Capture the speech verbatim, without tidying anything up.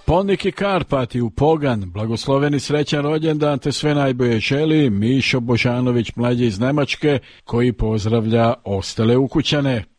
Poniki Karpati u Pogan, blagosloveni srećan rođendan te sve najbolje želi Mišo Božanović mlađi iz Nemačke koji pozdravlja ostale ukućane.